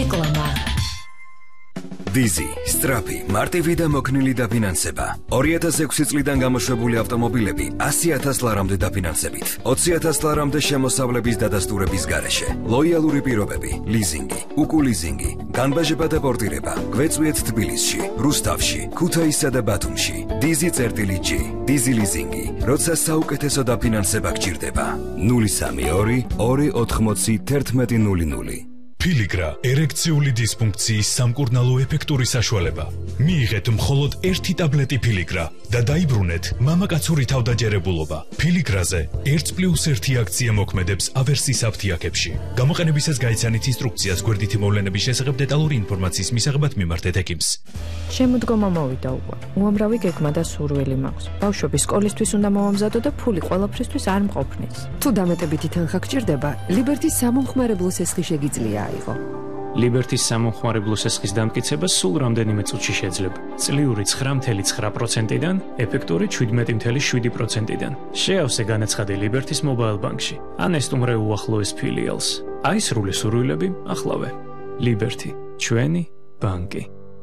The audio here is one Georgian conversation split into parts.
რეკლამა Dizzy, Strapi, მარტივი და მოქნილი დაფინანსება. 2006 წლიდან გამოშვებული ავტომობილები 100,000 ლარამდე დაფინანსებით. 20,000 ლარამდე შემოსავლების დადასტურების გარეშე. ლოიალური პირობები, ლიზინგი, უკულიზინგი, განბაჟება და პორტირება. გვეწვიეთ თბილისში, რუსთავში, ქუთაისსა და ბათუმში. Dizzy.G, Dizzy ლიზინგი. როცა საუკეთესო დაფინანსება გჭირდება. 032 280 1100. Piligra ერექციული დისფუნქციის სამკურნალო ეფექტური საშუალება. მიიღეთ მხოლოდ 1 ტაბლეტი Piligra და დაიბრუნეთ მამაკაცური თავდაჯერებულობა. Piligrაზე 1+1 აქცია მოქმედებს ავერსის აფთიაქებში. გამოყენებისას გაიცანით ინსტრუქციას გვერდითი მოვლენების შესახებ დეტალური ინფორმაციის მისაღებად მიმართეთ ექიმს. შემოდგომა მოვიდა უკვე. უამრავი გეგმა და სურვილი მაქვს. ბავშვები სკოლისთვის უნდა მოვამზადო და ფული ყველაფრისთვის არ მყოფნის. თუ დამეტებითი თანხა გჭირდება, ლიბერტის სამომხმარებლო სესხი შეგიძლია აიღო. ლიბერტის სამომხმარებლო სესხის დამტკიცება სულ რამდენიმე წუთში შეძლება. წლიური 9.9%-დან, ეფექტური 17.7%-დან. შეავსე განაცხადი ლიბერტის მობაილ ბანკში. ან ესტუმრე უახლოეს ფილიალს. აისრულე სურვილები ახლავე. ლიბერტი, ჩვენი ბანკი.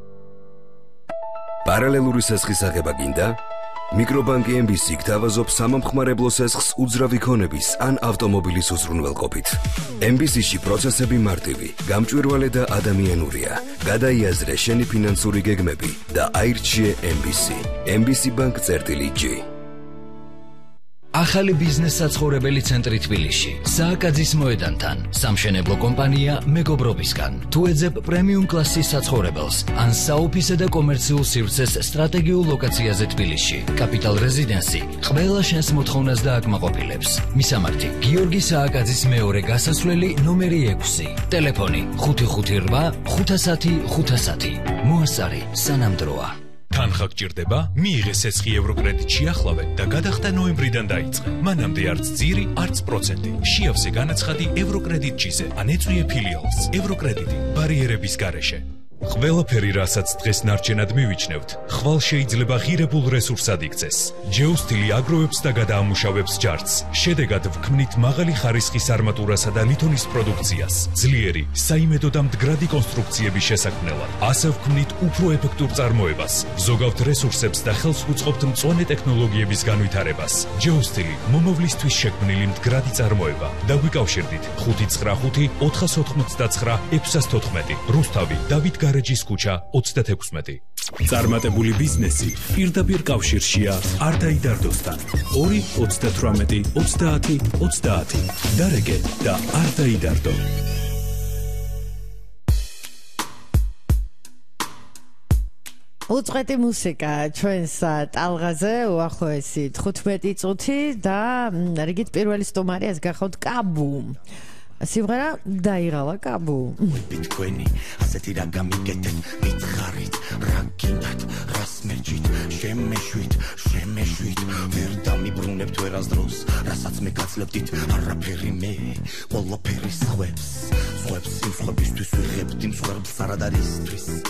პარალელური სესხის აღება გინდა? მიკრობანკი MBC გთავაზობს სამომხმარებლო სესხს უძრავი ქონების ან ავტომობილის უზრუნველყოფით. MBC-ში პროცესები მარტივი, გამჭვირვალე და ადამიანურია. გადაიაზრე შენი ფინანსური გეგმები და აირჩიე MBC. MBC Bank.G. ახალი ბიზნეს საცხოვრებელი ცენტრი თბილისში. სააკაძის მოედანთან. სამშენებლო კომპანია მეგობრობისგან. თუ ეძებ პრემიუმ კლასის საცხოვრებელს, ან საოფისე და კომერციულ სივრცეს სტრატეგიულ ლოკაციაზე თბილისში. კაპიტალ რეზიდენსი ყველა შენს მოთხოვნას დააკმაყოფილებს. მისამართი: გიორგი სააკაძის მეორე გასასვლელი ნომერი 6. ტელეფონი 558 510 510. მოასწარი სანამდროა. თანხა გჭირდება? მიიღე სესხი ევროკრედიტში ახლავე და გადახდა ნოემბრიდან დაიწყე. მანამდე არც ძირი, არც პროცენტი. შეავსე განაცხადი ევროკრედიტ-ჟიზე, ან ეწვიე ფილიალს. ევროკრედიტი ბარიერების გარეშე. ყველაფერი, რასაც დღეს ნარჩენად მივიჩნევთ, ხვალ შეიძლება ღირებულ რესურსად იქცეს. ჯეოსტილი აგროვებს და გადაამუშავებს ჯარცს. შედეგად ვქმნით მაღალი ხარისხის არმატურასა და ლითონის პროდუქციას. ძლიერი, საიმედო და მდგრადი კონსტრუქციების შესაქმნელად. ასე ვქმნით უფრო ეფექტურ წარმოებას. ზოგავთ რესურსებს და ხელს უწყობთ მწვანე ტექნოლოგიების განვითარებას. ჯეოსტილი მომავლისთვის შექმნილი მდგრადი წარმოება. დაგვიკავშირდით 595 499 614. რუსთავი, დავით გარეჯის ქუჩა 36. წარმატებული ბიზნესი პირდაპირ კავშირშია არ დაიდარდოსთან. 2 38 30 30. დარეგე და არ დაიდარდო. უწყვეტი მუსიკა ჩვენს ტალღაზე უახლოესი 15 წუთი და რიგით პირველი სტუმარი ეს გახავთ კაბუ. სიმღერა დაიღალა კაბუ. თქვენი ასეთი რა გამიგეთეთ მითხარით რა გინდათ რას მეჭით შემეშვით ვერ დამიბრუნებთ ვერას დროს რასაც მე გაცლებდით არაფერი მე ყველაფერი სხვებს იმ სხვებისთვის ვიღებთ იმ სხვებს არადარისთვის